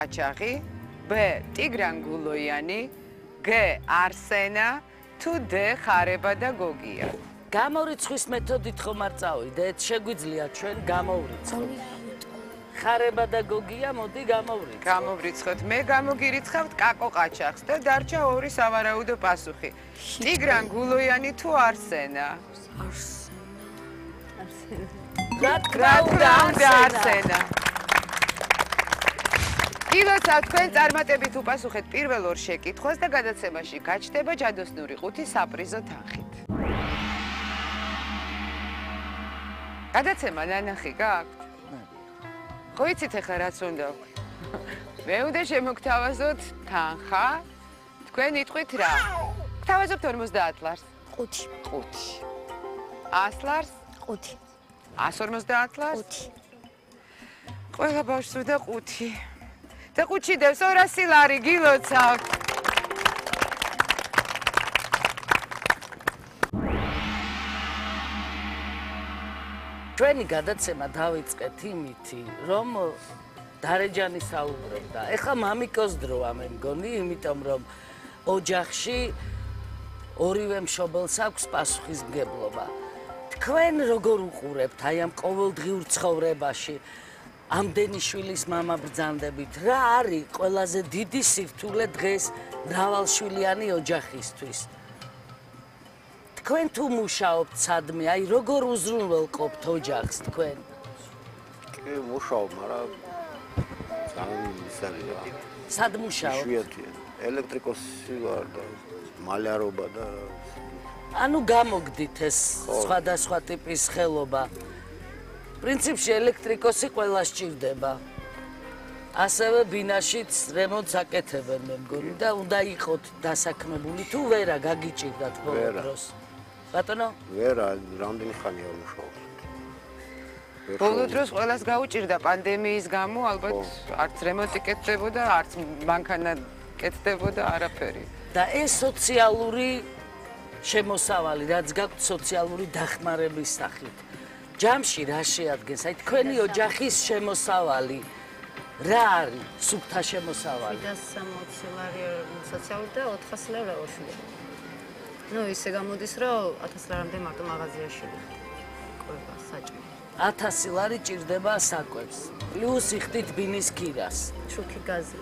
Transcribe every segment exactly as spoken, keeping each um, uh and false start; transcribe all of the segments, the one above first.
Qaçaqi, B. Tigran Guloyani, G. Arsena, თუ D. ხარება და გოგია. გამოვრიცხვის მეთოდით ხომ არ წავიდეთ? შეგვიძლია ჩვენ გამოვრიცხოთ. ხარება და გოგია, მოდი გამოვრიცხოთ. გამოვრიცხოთ. მე გამოგირიცხავთ კაკო ყაჩაღს და დარჩა ორი სავარაუდო პასუხი. ტიგრან გულოიანი თუ არსენა? რა თქმა უნდა, არსენა. გილოცა თქვენ წარმატებით უპასუხეთ პირველ ორ შეკითხვას და გადაცემაში გაჩნდება ჯადოსნური ყუთი საპრიზო თანხით. გადაცემა ნანახი გაქვთ? ხო იცით ახლა რაც უნდა? მე უნდა შემოგთავაზოთ თანხა. თქვენ იტყვით რა? გთავაზობთ ორმოცდაათ ლარს. ხუთი. ხუთი. ას ლარს? ხუთი. ას ორმოცდაათ ლარს? ხუთი. ყველა ბავშვს უნდა ხუთი. და ხუთში დევს ორასი ლარი გილოცავთ. ჩვენი გადაცემა დავიწყეთ იმითი, რომ დარეჯანი საუბრობდა. ეხლა მამიკოს დროა მე მგონი, იმიტომ რომ ოჯახში ორივე მშობელს აქვს პასუხისმგებლობა. თქვენ როგორ უყურებთ აი ამ ყოველდღიურ ცხოვრებაში? ამდენი შვილის მამა ბრძანდებით, რა არის ყველაზე დიდი სირთულე დღეს მრავალშვილიანი ოჯახისთვის? თქვენ თუ მუშაობთ სადმე, აი როგორ უზრუნველყოფთ ოჯახს თქვენ? კი, მუშაობ, მაგრამ ძალიან ისარია. სად მუშაობთ? იშვიათია. ელექტრიკოსი ვარ და მალярობა და ანუ გამოგდით ეს სხვადასხვა ტიპის ხელობა. პრინციპში ელექტრიკოსი ყველას სჭირდება. ასევე ბინაშიც რემონტს აკეთებენ მე მგონი და უნდა იყოთ დასაქმებული თუ ვერა გაგიჭირდათ ბოლო დროს. ბატონო? ვერა, რამდენი ხანია ვმუშაობ. ბოლო დროს ყველას გაუჭირდა პანდემიის გამო, ალბათ არც რემონტი კეთდებოდა, არც მანქანა კეთდებოდა, არაფერი. და ეს სოციალური შემოსავალი, რაც გაქვთ სოციალური დახმარების სახით. ჯამში რა შეადგენს? აი თქვენი ოჯახის შემოსავალი რა არის? სუფთა შემოსავალი. სამოცი ლარი სოციალური და ოთხასი ლარი რაოშვილი. ნუ ისე გამოდის, რომ ათასი ლარამდე მარტო მაღაზიაში ყვება საჭმელი. ათასი ლარი ჭირდება საკვებს. პლუს იხდით ბინის ქირას. შუქი გაზი.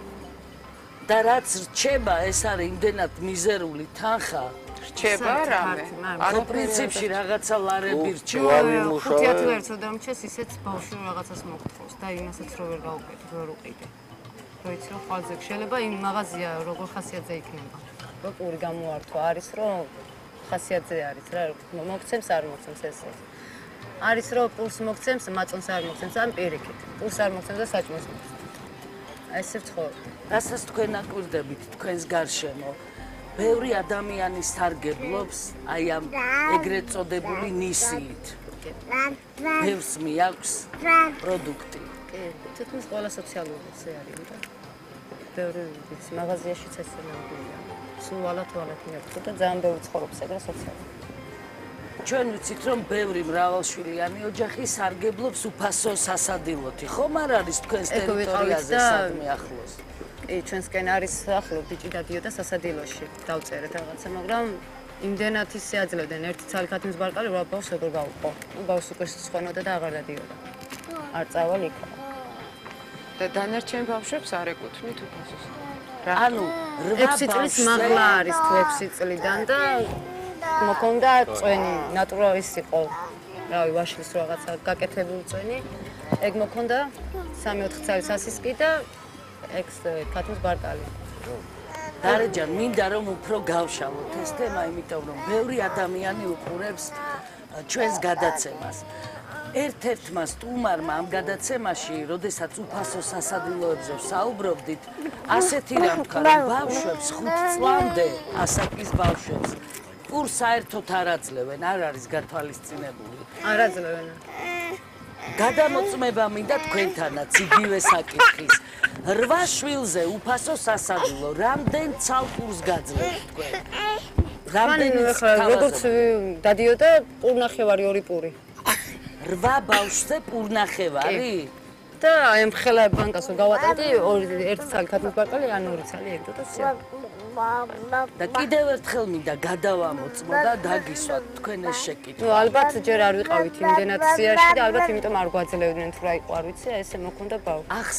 და რაც რჩება, ეს არის იმდენად მიზერული თანხა. რჩება რამე? ანუ პრინციპში რაღაცა ლარები რჩება. ხუთი ლარი ცოტა მომჩეს, ისეც ბავშვი რაღაცას მოგთხოვს და იმასაც რო ვერ გავუკეთე, ვერ უყიდე. რო იცი რომ ხვალზე შეიძლება იმ მაღაზია როგორ ხასიათზე იქნება. რო პური გამოართვა არის რომ ხასიათზე არის რა, მოგცემს არ მოგცემს ესე. არის რომ პურს მოგცემს, მაწონს არ მოგცემს, ან პირიქით. პურს არ მოგცემს და საჭმელს მოგცემს. ესე ვცხოვრობ. რასაც თქვენ აკვირდებით თქვენს გარშემო, ბევრი ადამიანი სარგებლობს აი ამ ეგრეთ წოდებული ნისიით. ბევრს მიაქვს პროდუქტი. კი, თითქმის ყველა სოციალური ესე არის და ბევრი ვიცი, მაღაზიაშიც ესე ნამდვილია. სულ ალა თვალეთ მიაქვს და ძალიან ბევრი ცხოვრობს ეგრე სოციალურად. ჩვენ ვიცით რომ ბევრი მრავალშვილიანი ოჯახი სარგებლობს უფასო სასადილოთი. ხომ არ არის თქვენს ტერიტორიაზე სადმე ახლოს? კი, ჩვენსკენ არის ახლო ბიჭი დადიოდა სასადილოში. დავწერეთ რაღაცა, მაგრამ იმდენად ისე აძლევდნენ ერთი ცალი ქათმის ბარკალი, რა ბავშვს როგორ გავუყო. ბავშვს უკვე სხონოდა და აღარ დადიოდა. არ წავალ იქ. და დანარჩენ ბავშვებს არ ეკუთვნით უფასოს. ანუ ექვსი წლის მაღლა არის თუ ექვსი წლიდან და მოკონდა წვენი, ნატურალის იყო. რავი, ვაშლის რაღაცა გაკეთებული წვენი. ეგ მოკონდა სამი ოთხი წლის ასისკი და ექს ქათმის ბარკალი. დარეჯან, მინდა რომ უფრო გავშალოთ ეს თემა, იმიტომ რომ ბევრი ადამიანი უყურებს ჩვენს გადაცემას. ერთ-ერთმა სტუმარმა ამ გადაცემაში, როდესაც უფასო სასადილოებზე საუბრობდით, ასეთი რამ თქვა, რომ ბავშვებს ხუთ წლამდე, ასაკის ბავშვებს პურს საერთოდ არ აძლევენ, არ არის გათვალისწინებული. არ აძლევენ. გადამოწმება მინდა თქვენთანაც იგივე საკითხის. რვა შვილზე უფასო სასადილო, რამდენ ცალკურს გაძლევთ თქვენ? რამდენი ხარ, როგორც დადიოდა პურნახევარი ორი პური. რვა ბავშვზე პურნახევარი? და აი ამ ხელა ბანკას რომ გავატანდი, ერთი ცალი ქათმის ბარკალი, ან ორი ცალი ეგდო და სია. და კიდევ ერთხელ მინდა გადავამოწმო და დაგისვათ თქვენ ეს შეკითხვა. ნუ ალბათ ჯერ არ ვიყავით იმდენად სიაში და ალბათ იმიტომ არ გვაძლევდნენ თუ რა იყო არ ვიცი, აი ესე მოქონდა ბავშვი.